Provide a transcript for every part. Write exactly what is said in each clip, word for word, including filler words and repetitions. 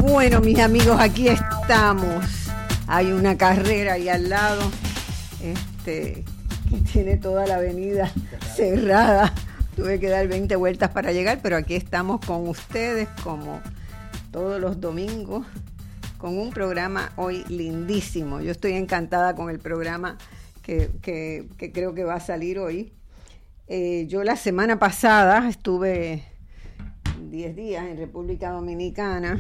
Bueno, mis amigos, aquí estamos. Hay una carrera ahí al lado, este, que tiene toda la avenida cerrada. Tuve que dar veinte vueltas para llegar, pero aquí estamos con ustedes como todos los domingos, con un programa hoy lindísimo. Yo estoy encantada con el programa que, que, que creo que va a salir hoy. Eh, yo la semana pasada estuve diez días en República Dominicana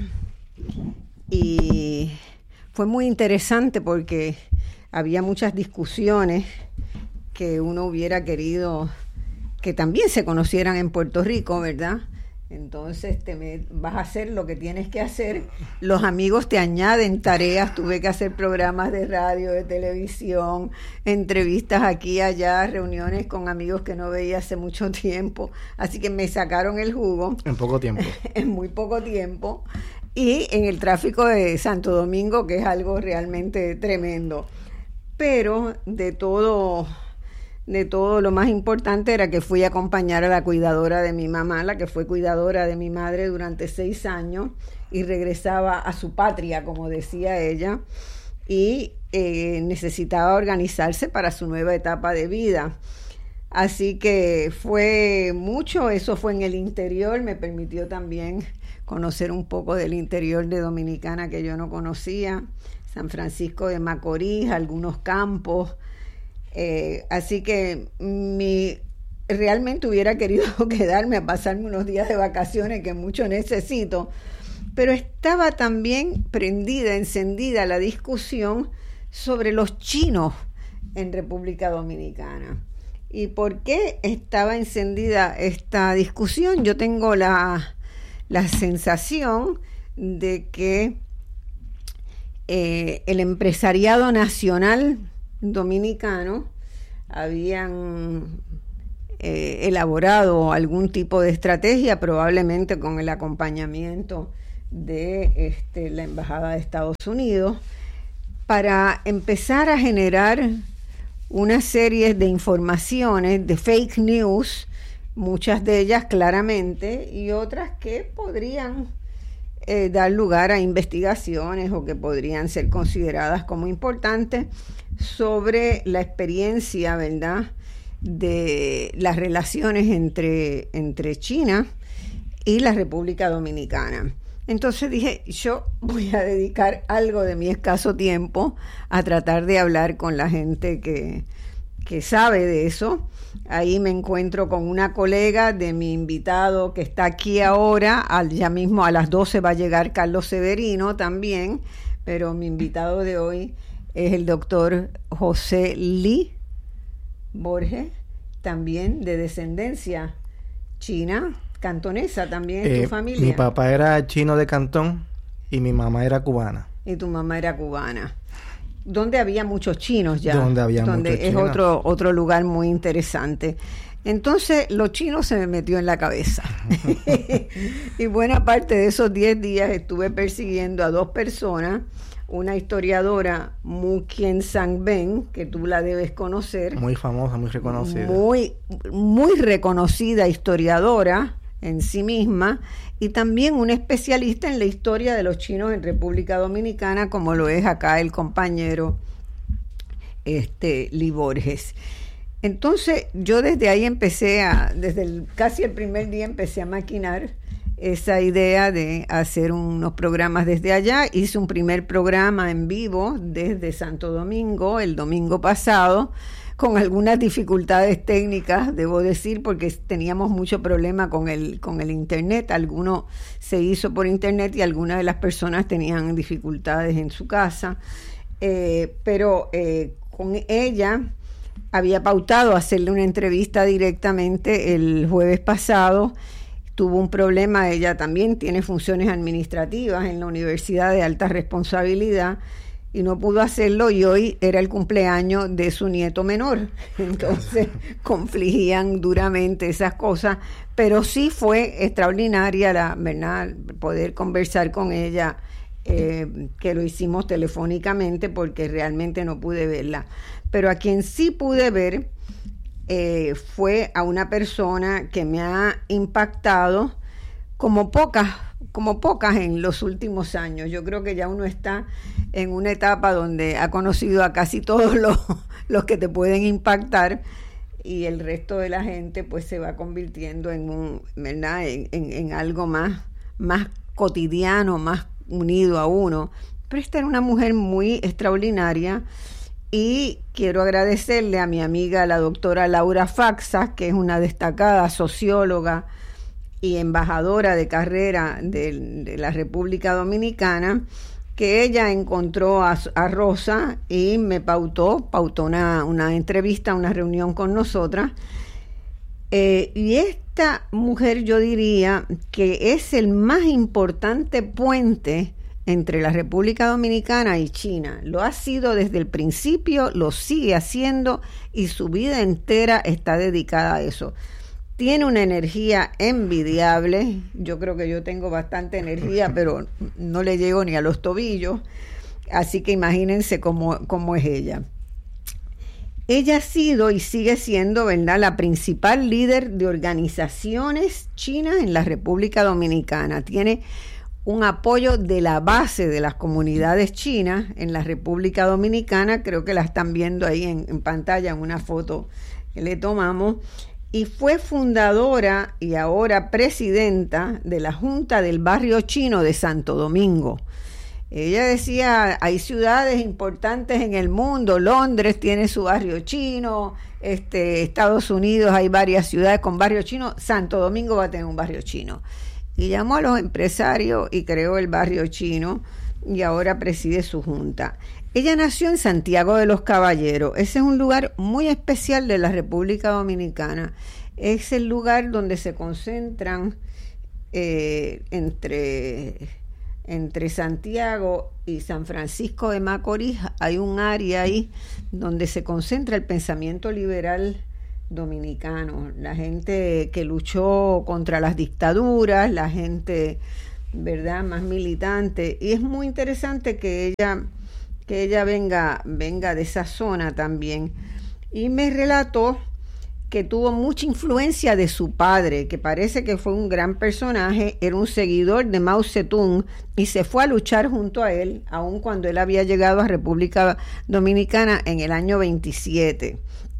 y fue muy interesante porque había muchas discusiones que uno hubiera querido que también se conocieran en Puerto Rico, ¿verdad? Entonces te me, vas a hacer lo que tienes que hacer. Los amigos te añaden tareas. Tuve que hacer programas de radio, de televisión, entrevistas aquí y allá, reuniones con amigos que no veía hace mucho tiempo. Así que me sacaron el jugo. En poco tiempo. En muy poco tiempo. Y en el tráfico de Santo Domingo, que es algo realmente tremendo. Pero de todo... De todo, lo más importante era que fui a acompañar a la cuidadora de mi mamá, la que fue cuidadora de mi madre durante seis años y regresaba a su patria, como decía ella, y eh, necesitaba organizarse para su nueva etapa de vida. Así que fue mucho, eso fue en el interior, me permitió también conocer un poco del interior de Dominicana que yo no conocía, San Francisco de Macorís, algunos campos. Eh, así que mi, realmente hubiera querido quedarme a pasarme unos días de vacaciones que mucho necesito, pero estaba también prendida, encendida la discusión sobre los chinos en República Dominicana. ¿Y por qué estaba encendida esta discusión? Yo tengo la, la sensación de que eh, el empresariado nacional dominicano habían eh, elaborado algún tipo de estrategia, probablemente con el acompañamiento de este, la Embajada de Estados Unidos, para empezar a generar una serie de informaciones, de fake news, muchas de ellas claramente, y otras que podrían eh, dar lugar a investigaciones o que podrían ser consideradas como importantes, sobre la experiencia, ¿verdad?, de las relaciones entre, entre China y la República Dominicana. Entonces dije, yo voy a dedicar algo de mi escaso tiempo a tratar de hablar con la gente que, que sabe de eso. Ahí me encuentro con una colega de mi invitado que está aquí ahora, al, ya mismo a las doce va a llegar Carlos Severino también, pero mi invitado de hoy es el doctor José Lee Borges, también de descendencia china, cantonesa también, eh, tu familia. Mi papá era chino de Cantón y mi mamá era cubana. Y tu mamá era cubana. Donde había muchos chinos ya. Donde había donde muchos es chinos. otro, otro lugar muy interesante. Entonces, los chinos se me metió en la cabeza. Y buena parte de esos diez días estuve persiguiendo a dos personas. Una historiadora, Mu Kien Sang Ben, que tú la debes conocer. Muy famosa, muy reconocida. Muy, muy reconocida historiadora en sí misma, y también un especialista en la historia de los chinos en República Dominicana, como lo es acá el compañero este, Lee Borges. Entonces, yo desde ahí empecé a, desde el, casi el primer día empecé a maquinar esa idea de hacer unos programas desde allá. Hice un primer programa en vivo desde Santo Domingo el domingo pasado, con algunas dificultades técnicas, debo decir, porque teníamos mucho problema con el, con el internet. Alguno se hizo por internet y algunas de las personas tenían dificultades en su casa, eh, pero eh, con ella había pautado hacerle una entrevista directamente el jueves pasado. Tuvo un problema, ella también tiene funciones administrativas en la Universidad de Alta Responsabilidad y no pudo hacerlo, y hoy era el cumpleaños de su nieto menor. Entonces confligían duramente esas cosas, pero sí fue extraordinaria la verdad poder conversar con ella, eh, que lo hicimos telefónicamente porque realmente no pude verla. Pero a quien sí pude ver Eh, fue a una persona que me ha impactado como pocas como pocas en los últimos años. Yo creo que ya uno está en una etapa donde ha conocido a casi todos los, los que te pueden impactar, y el resto de la gente pues se va convirtiendo en un, ¿verdad? En, en, en algo más, más cotidiano, más unido a uno. Pero esta era una mujer muy extraordinaria, y quiero agradecerle a mi amiga la doctora Laura Faxas, que es una destacada socióloga y embajadora de carrera de, de la República Dominicana, que ella encontró a, a Rosa y me pautó, pautó una, una entrevista, una reunión con nosotras. Eh, y esta mujer, yo diría que es el más importante puente entre la República Dominicana y China. Lo ha sido desde el principio, lo sigue haciendo, y su vida entera está dedicada a eso. Tiene una energía envidiable. Yo creo que yo tengo bastante energía, pero no le llego ni a los tobillos. Así que imagínense cómo, cómo es ella. Ella ha sido y sigue siendo, ¿verdad?, la principal líder de organizaciones chinas en la República Dominicana. Tiene un apoyo de la base de las comunidades chinas en la República Dominicana. Creo que la están viendo ahí en, en pantalla en una foto que le tomamos. Y fue fundadora y ahora presidenta de la Junta del Barrio Chino de Santo Domingo. Ella decía, hay ciudades importantes en el mundo, Londres tiene su barrio chino, este, Estados Unidos hay varias ciudades con barrio chino, Santo Domingo va a tener un barrio chino. Y llamó a los empresarios y creó el barrio chino, y ahora preside su junta. Ella nació en Santiago de los Caballeros. Ese es un lugar muy especial de la República Dominicana. Es el lugar donde se concentran eh, entre, entre Santiago y San Francisco de Macorís. Hay un área ahí donde se concentra el pensamiento liberal dominicano. La gente que luchó contra las dictaduras, la gente, ¿verdad?, más militante. Y es muy interesante que ella... que ella venga, venga de esa zona también. Y me relató que tuvo mucha influencia de su padre, que parece que fue un gran personaje, era un seguidor de Mao Zedong y se fue a luchar junto a él, aun cuando él había llegado a República Dominicana en el año veintisiete.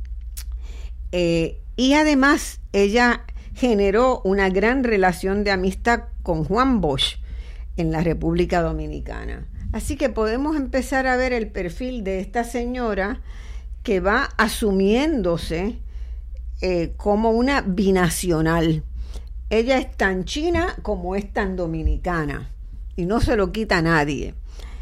Eh, y además ella generó una gran relación de amistad con Juan Bosch en la República Dominicana. Así que podemos empezar a ver el perfil de esta señora que va asumiéndose eh, como una binacional. Ella es tan china como es tan dominicana, y no se lo quita a nadie.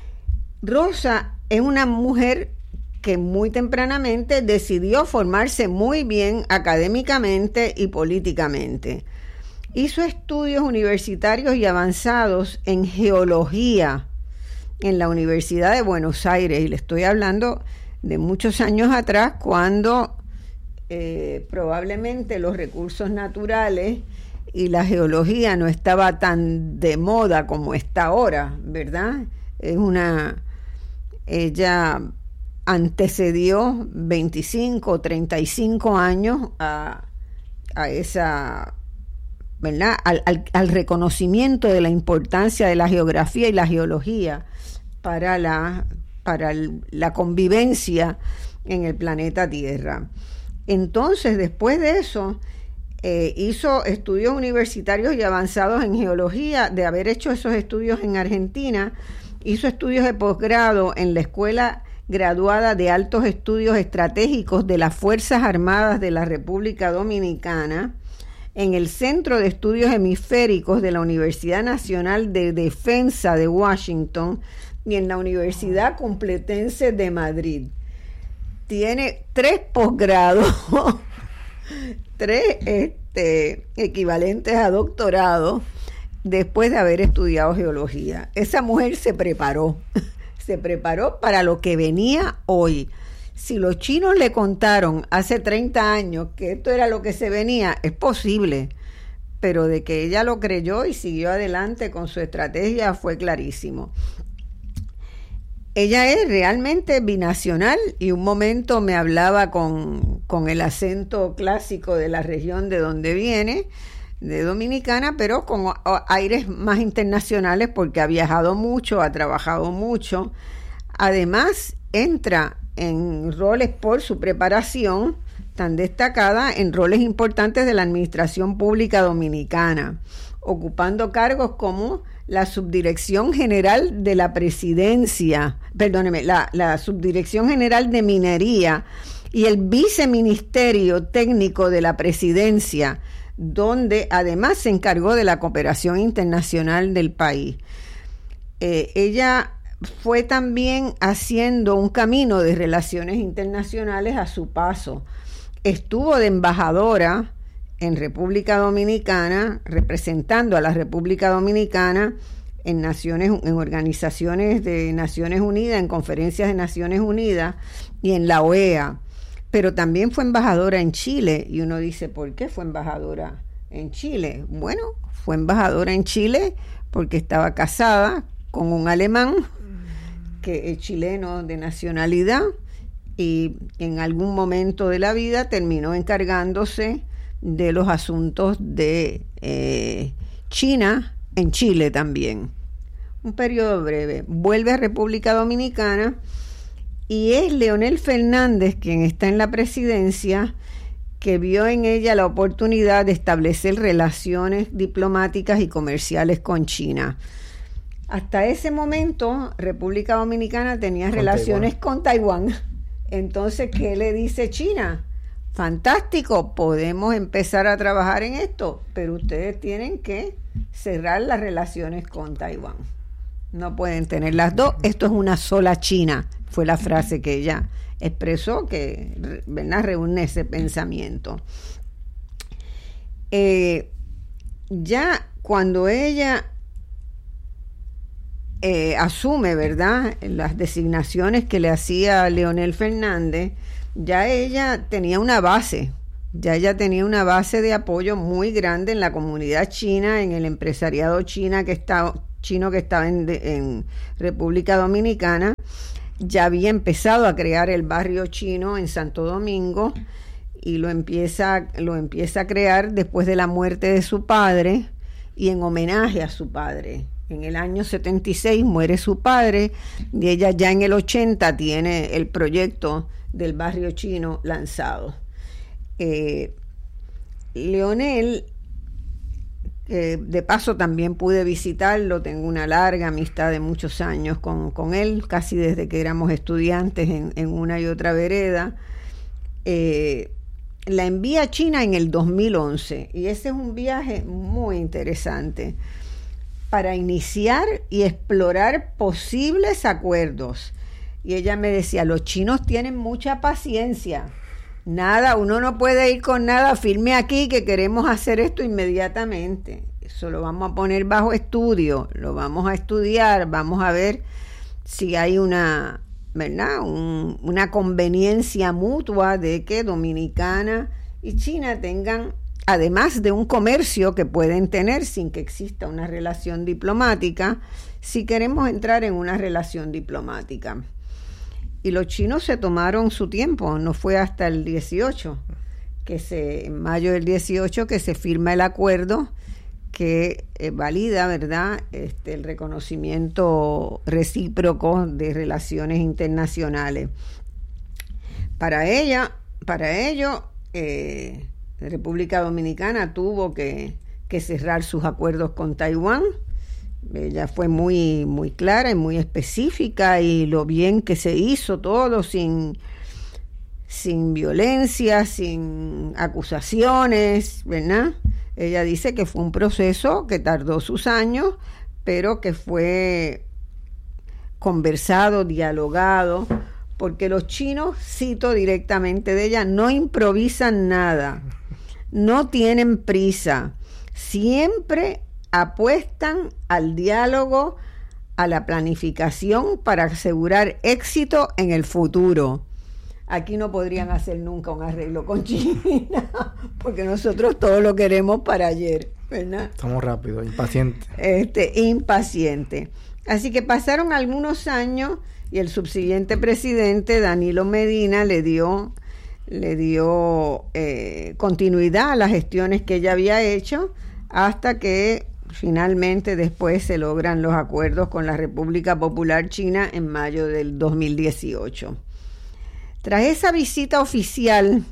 Rosa es una mujer que muy tempranamente decidió formarse muy bien académicamente y políticamente. Hizo estudios universitarios y avanzados en geología en la Universidad de Buenos Aires, y le estoy hablando de muchos años atrás, cuando eh, probablemente los recursos naturales y la geología no estaba tan de moda como está ahora, ¿verdad? Es una... ella antecedió veinticinco o treinta y cinco años a, a esa... ¿verdad? Al, al, al reconocimiento de la importancia de la geografía y la geología para la, para el, la convivencia en el planeta Tierra. Entonces, después de eso, eh, hizo estudios universitarios y avanzados en geología. De haber hecho esos estudios en Argentina, hizo estudios de posgrado en la Escuela Graduada de Altos Estudios Estratégicos de las Fuerzas Armadas de la República Dominicana, en el Centro de Estudios Hemisféricos de la Universidad Nacional de Defensa de Washington y en la Universidad Complutense de Madrid. Tiene tres posgrados, tres este, equivalentes a doctorado, después de haber estudiado geología. Esa mujer se preparó, se preparó para lo que venía hoy. Si los chinos le contaron hace treinta años que esto era lo que se venía, es posible, pero de que ella lo creyó y siguió adelante con su estrategia fue clarísimo. Ella es realmente binacional, y un momento me hablaba con, con el acento clásico de la región de donde viene, de Dominicana, pero con aires más internacionales porque ha viajado mucho, ha trabajado mucho. Además, entra en roles por su preparación tan destacada, en roles importantes de la administración pública dominicana, ocupando cargos como la Subdirección General de la Presidencia, perdóneme, la, la Subdirección General de Minería y el Viceministerio Técnico de la Presidencia, donde además se encargó de la cooperación internacional del país. Eh, ella fue también haciendo un camino de relaciones internacionales a su paso. Estuvo de embajadora en República Dominicana, representando a la República Dominicana en naciones, en organizaciones de Naciones Unidas, en conferencias de Naciones Unidas y en la O E A. Pero también fue embajadora en Chile, y uno dice, ¿por qué fue embajadora en Chile? Bueno, fue embajadora en Chile porque estaba casada con un alemán que es chileno de nacionalidad, y en algún momento de la vida terminó encargándose de los asuntos de eh, China en Chile también. Un periodo breve. Vuelve a República Dominicana y es Leonel Fernández, quien está en la presidencia, que vio en ella la oportunidad de establecer relaciones diplomáticas y comerciales con China. Hasta ese momento, República Dominicana tenía con relaciones Taiwán. con Taiwán. Entonces, ¿qué le dice China? Fantástico, podemos empezar a trabajar en esto, pero ustedes tienen que cerrar las relaciones con Taiwán. No pueden tener las dos, esto es una sola China, fue la frase que ella expresó, que, ¿verdad?, reúne ese pensamiento. Eh, ya cuando ella eh, asume, ¿verdad?, las designaciones que le hacía Leonel Fernández, ya ella tenía una base, ya ella tenía una base de apoyo muy grande en la comunidad china, en el empresariado china que está, chino que estaba en, en República Dominicana. Ya había empezado a crear el barrio chino en Santo Domingo y lo empieza, lo empieza a crear después de la muerte de su padre y en homenaje a su padre. En el año setenta y seis muere su padre y ella ya en el ochenta tiene el proyecto del barrio chino lanzado. Eh, Leonel, eh, de paso también pude visitarlo, tengo una larga amistad de muchos años con, con él, casi desde que éramos estudiantes en, en una y otra vereda. Eh, la envía a China en el dos mil once y ese es un viaje muy interesante para iniciar y explorar posibles acuerdos. Y ella me decía, los chinos tienen mucha paciencia. Nada, uno no puede ir con nada, firme aquí que queremos hacer esto inmediatamente. Eso lo vamos a poner bajo estudio, lo vamos a estudiar, vamos a ver si hay una, ¿verdad?, Un, una conveniencia mutua de que Dominicana y China tengan, además de un comercio que pueden tener sin que exista una relación diplomática, si queremos entrar en una relación diplomática. Y los chinos se tomaron su tiempo, no fue hasta el dieciocho, que se, en mayo del dieciocho, que se firma el acuerdo que eh, valida, ¿verdad?, este, el reconocimiento recíproco de relaciones internacionales. Para ella, para ello, eh, la República Dominicana tuvo que, que cerrar sus acuerdos con Taiwán. Ella fue muy, muy clara y muy específica, y lo bien que se hizo todo, sin, sin violencia, sin acusaciones, ¿verdad? Ella dice que fue un proceso que tardó sus años, pero que fue conversado, dialogado, porque los chinos, cito directamente de ella, no improvisan nada, no tienen prisa, siempre apuestan al diálogo, a la planificación para asegurar éxito en el futuro. Aquí no podrían hacer nunca un arreglo con China, porque nosotros todo lo queremos para ayer, ¿verdad? Estamos rápidos, impacientes. Este, impaciente. Así que pasaron algunos años y el subsiguiente presidente, Danilo Medina, le dio, le dio eh, continuidad a las gestiones que ella había hecho, hasta que finalmente después se logran los acuerdos con la República Popular China en mayo del dos mil dieciocho. Tras esa visita oficial,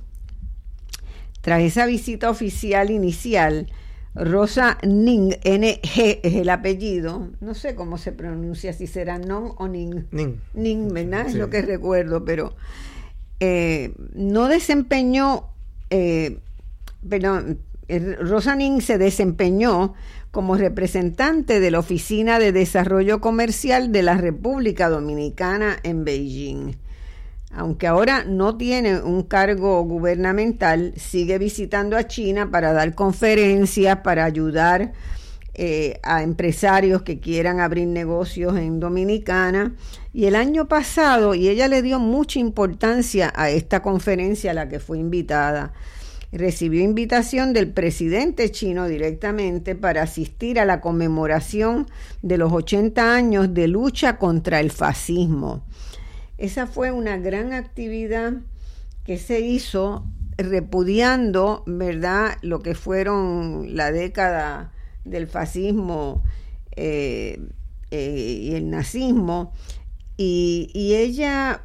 tras esa visita oficial inicial, Rosa Ning, N G es el apellido, no sé cómo se pronuncia, si será Nong o Ning. Ning. Ning, ¿verdad? Sí. Es lo que recuerdo, pero eh, no desempeñó, eh, perdón, Rosa Ning se desempeñó como representante de la Oficina de Desarrollo Comercial de la República Dominicana en Beijing. Aunque ahora no tiene un cargo gubernamental, sigue visitando a China para dar conferencias, para ayudar eh, a empresarios que quieran abrir negocios en Dominicana. Y el año pasado, y ella le dio mucha importancia a esta conferencia a la que fue invitada, recibió invitación del presidente chino directamente para asistir a la conmemoración de los ochenta años de lucha contra el fascismo. Esa fue una gran actividad que se hizo repudiando, ¿verdad?, lo que fueron la década del fascismo eh, eh, y el nazismo, y, y ella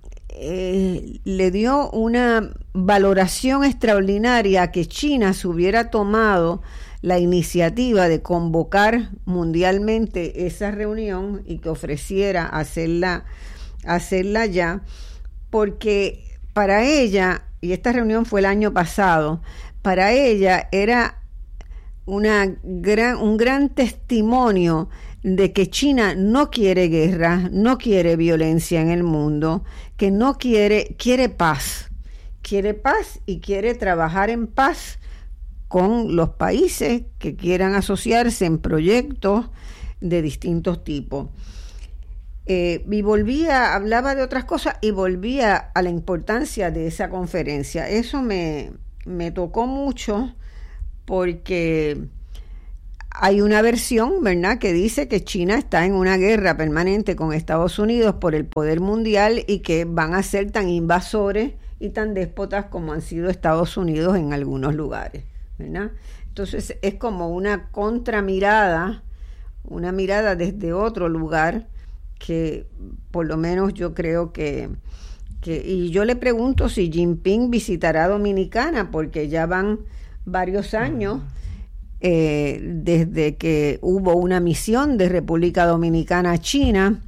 eh, le dio una valoración extraordinaria a que China se hubiera tomado la iniciativa de convocar mundialmente esa reunión y que ofreciera hacerla hacerla ya, porque para ella, y esta reunión fue el año pasado, para ella era una gran, un gran testimonio de que China no quiere guerra, no quiere violencia en el mundo, que no quiere, quiere paz, quiere paz y quiere trabajar en paz con los países que quieran asociarse en proyectos de distintos tipos. Eh, y volvía, hablaba de otras cosas y volvía a la importancia de esa conferencia. Eso me, me tocó mucho porque hay una versión, ¿verdad?, que dice que China está en una guerra permanente con Estados Unidos por el poder mundial y que van a ser tan invasores y tan déspotas como han sido Estados Unidos en algunos lugares, ¿verdad? Entonces es como una contramirada, una mirada desde otro lugar, que por lo menos yo creo que, que, y yo le pregunto si Xi Jinping visitará Dominicana, porque ya van varios años eh, desde que hubo una misión de República Dominicana a China,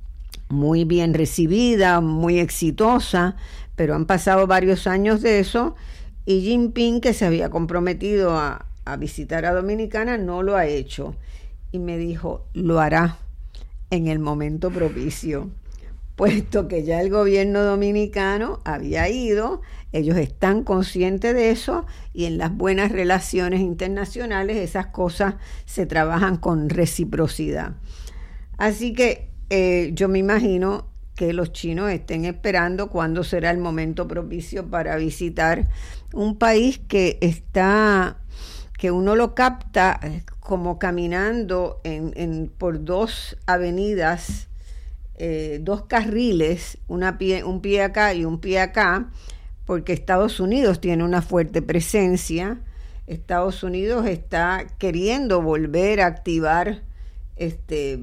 muy bien recibida, muy exitosa, pero han pasado varios años de eso, y Xi Jinping, que se había comprometido a, a visitar a Dominicana, no lo ha hecho, y me dijo, lo hará en el momento propicio, puesto que ya el gobierno dominicano había ido, ellos están conscientes de eso, y en las buenas relaciones internacionales esas cosas se trabajan con reciprocidad. Así que eh, yo me imagino que los chinos estén esperando cuándo será el momento propicio para visitar un país que está, que uno lo capta como caminando en, en por dos avenidas, eh, dos carriles, una pie, un pie acá y un pie acá, porque Estados Unidos tiene una fuerte presencia. Estados Unidos está queriendo volver a activar este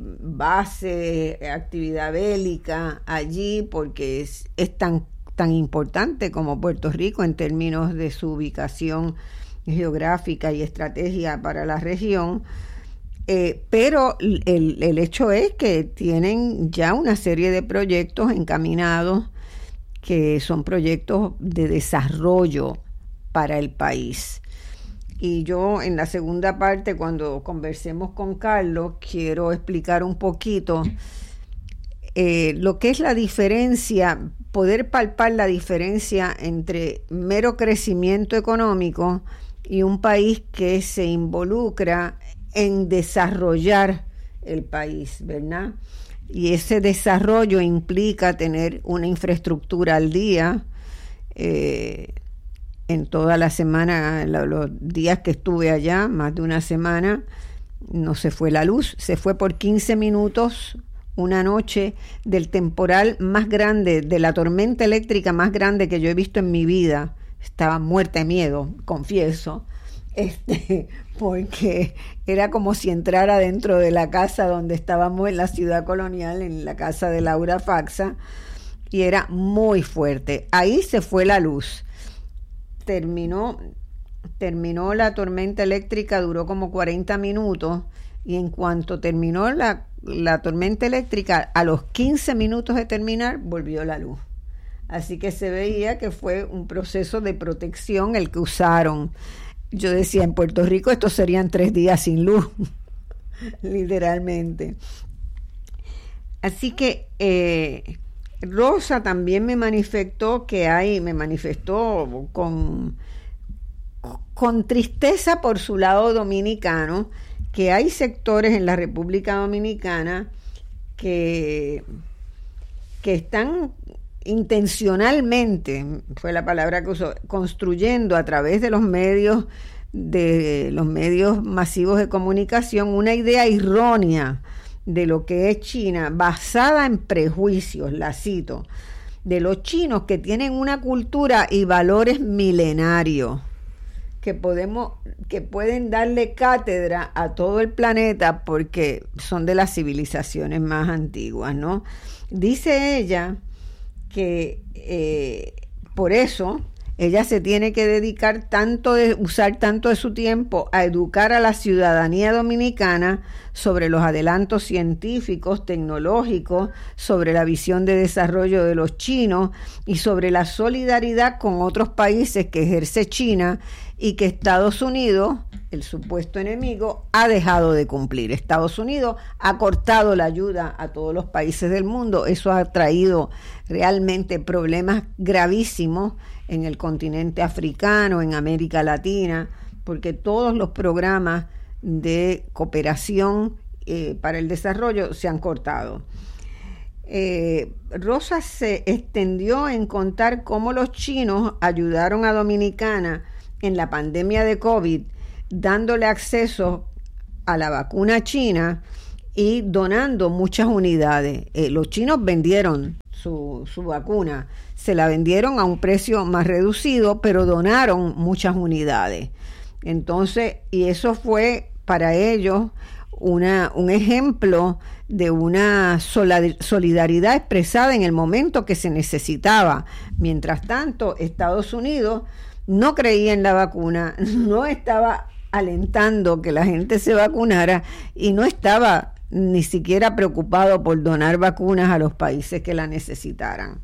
base, actividad bélica allí, porque es, es tan, tan importante como Puerto Rico en términos de su ubicación geográfica y estrategia para la región, eh, pero el, el hecho es que tienen ya una serie de proyectos encaminados que son proyectos de desarrollo para el país. Y yo en la segunda parte, cuando conversemos con Carlos, quiero explicar un poquito eh, lo que es la diferencia, poder palpar la diferencia entre mero crecimiento económico y un país que se involucra en desarrollar el país, ¿verdad? Y ese desarrollo implica tener una infraestructura al día. Eh, en toda la semana, los días que estuve allá, más de una semana, no se fue la luz, se fue por quince minutos una noche del temporal más grande, de la tormenta eléctrica más grande que yo he visto en mi vida. Estaba muerta de miedo, confieso. este, porque era como si entrara dentro de la casa donde estábamos en la ciudad colonial, en la casa de Laura Faxa, y era muy fuerte. Ahí se fue la luz. Terminó, terminó la tormenta eléctrica, duró como cuarenta minutos, y en cuanto terminó la, la tormenta eléctrica, a los quince minutos de terminar, volvió la luz. Así que se veía que fue un proceso de protección el que usaron. Yo decía, en Puerto Rico estos serían tres días sin luz, literalmente. Así que eh, Rosa también me manifestó que hay, me manifestó con, con tristeza por su lado dominicano, que hay sectores en la República Dominicana que, que están intencionalmente, fue la palabra que usó, construyendo a través de los medios de los medios masivos de comunicación una idea errónea de lo que es China, basada en prejuicios, la cito, de los chinos que tienen una cultura y valores milenarios que podemos, que pueden darle cátedra a todo el planeta porque son de las civilizaciones más antiguas, ¿no? Dice ella que eh, por eso ella se tiene que dedicar tanto de usar tanto de su tiempo a educar a la ciudadanía dominicana sobre los adelantos científicos, tecnológicos, sobre la visión de desarrollo de los chinos y sobre la solidaridad con otros países que ejerce China y que Estados Unidos, el supuesto enemigo, ha dejado de cumplir. Estados Unidos ha cortado la ayuda a todos los países del mundo. Eso ha traído realmente problemas gravísimos en el continente africano, en América Latina, porque todos los programas de cooperación eh, para el desarrollo se han cortado. Eh, Rosa se extendió en contar cómo los chinos ayudaron a Dominicana en la pandemia de COVID, dándole acceso a la vacuna china y donando muchas unidades. Eh, los chinos vendieron su, su vacuna, se la vendieron a un precio más reducido, pero donaron muchas unidades. Entonces, y eso fue para ellos una, un ejemplo de una solidaridad expresada en el momento que se necesitaba. Mientras tanto, Estados Unidos no creía en la vacuna, no estaba alentando que la gente se vacunara y no estaba ni siquiera preocupado por donar vacunas a los países que la necesitaran.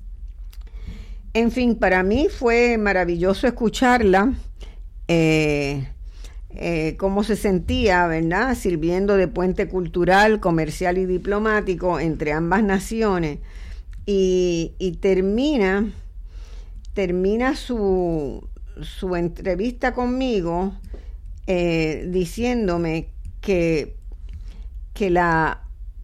En fin, para mí fue maravilloso escucharla, eh, eh, cómo se sentía, ¿verdad?, sirviendo de puente cultural, comercial y diplomático entre ambas naciones, y, y termina termina su, su entrevista conmigo eh, diciéndome que, que la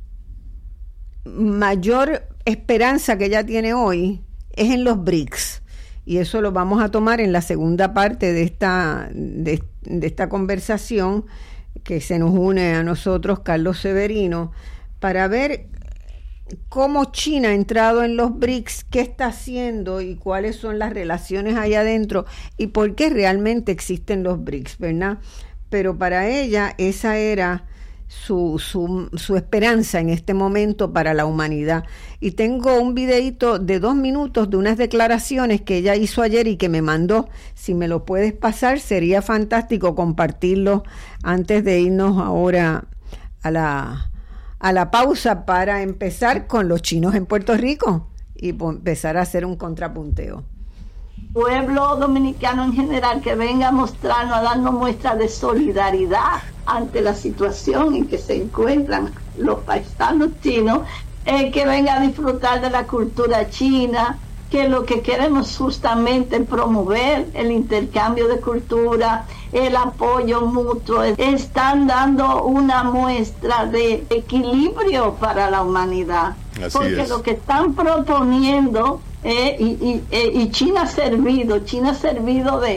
mayor esperanza que ella tiene hoy es en los B R I C S, y eso lo vamos a tomar en la segunda parte de esta, de, de esta conversación, que se nos une a nosotros Carlos Severino, para ver cómo China ha entrado en los B R I C S, qué está haciendo y cuáles son las relaciones allá adentro y por qué realmente existen los B R I C S, ¿verdad? Pero para ella esa era su, su, su esperanza en este momento para la humanidad. Y tengo un videíto de dos minutos de unas declaraciones que ella hizo ayer y que me mandó. Si me lo puedes pasar, sería fantástico compartirlo antes de irnos ahora a la... a la pausa para empezar con los chinos en Puerto Rico y empezar a hacer un contrapunteo. Pueblo dominicano en general que venga a mostrarnos, a darnos muestras de solidaridad ante la situación en que se encuentran los paisanos chinos, eh, que venga a disfrutar de la cultura china, que lo que queremos justamente es promover el intercambio de cultura, el apoyo mutuo. Están dando una muestra de equilibrio para la humanidad. Así porque es. Lo que están proponiendo, eh, y, y, y China ha servido, China ha servido de,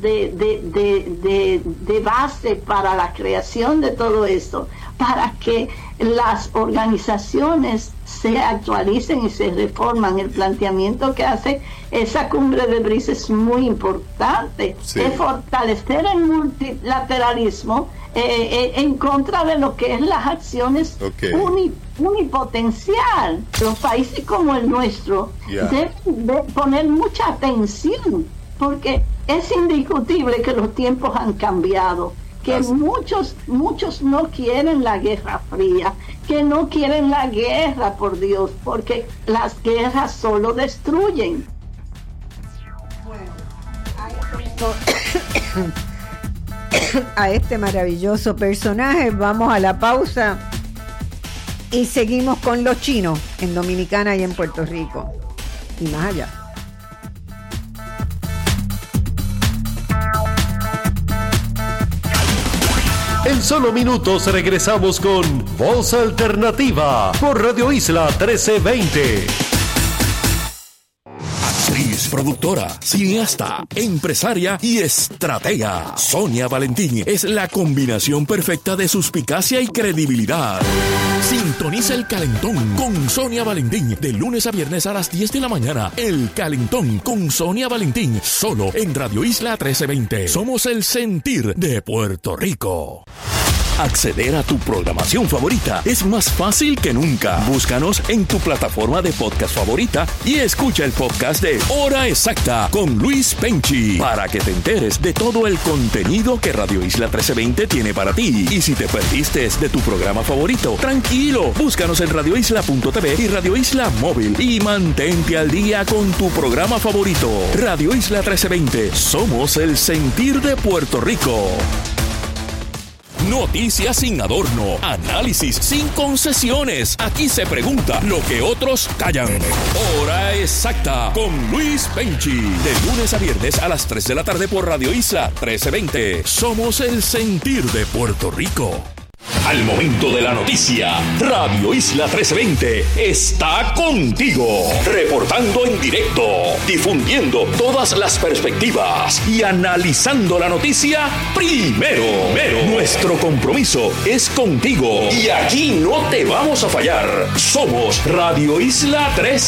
de, de, de, de, de base para la creación de todo esto, para que las organizaciones se actualicen y se reforman. El planteamiento que hace esa cumbre de Brice es muy importante, sí. Es fortalecer el multilateralismo eh, eh, en contra de lo que es las acciones okay. uni, unipotencial. Los países como el nuestro yeah. deben de poner mucha atención, porque es indiscutible que los tiempos han cambiado, que Así. muchos muchos no quieren la Guerra Fría, que no quieren la guerra, por Dios, porque las guerras solo destruyen. Bueno, a este maravilloso personaje vamos a la pausa y seguimos con los chinos en Dominicana y en Puerto Rico y más allá. En solo minutos regresamos con Voz Alternativa por Radio Isla trece veinte. Actriz, productora, cineasta, empresaria y estratega. Sonia Valentín es la combinación perfecta de suspicacia y credibilidad. Sintoniza El Calentón con Sonia Valentín de lunes a viernes a las diez de la mañana. El Calentón con Sonia Valentín, solo en Radio Isla trece veinte. Somos el sentir de Puerto Rico. Acceder a tu programación favorita es más fácil que nunca. Búscanos en tu plataforma de podcast favorita y escucha el podcast de Hora Exacta con Luis Penchi para que te enteres de todo el contenido que Radio Isla trece veinte tiene para ti. Y si te perdiste de tu programa favorito, tranquilo, búscanos en radio isla punto t v y Radio Isla Móvil y mantente al día con tu programa favorito. Radio Isla trece veinte, somos el sentir de Puerto Rico. Noticias sin adorno, análisis sin concesiones. Aquí se pregunta lo que otros callan. Hora Exacta con Luis Penchi. De lunes a viernes a las tres de la tarde por Radio Isla trece veinte. Somos el sentir de Puerto Rico. Al momento de la noticia, Radio Isla trece veinte está contigo, reportando en directo, difundiendo todas las perspectivas y analizando la noticia primero. primero. Nuestro compromiso es contigo y aquí no te vamos a fallar. Somos Radio Isla trece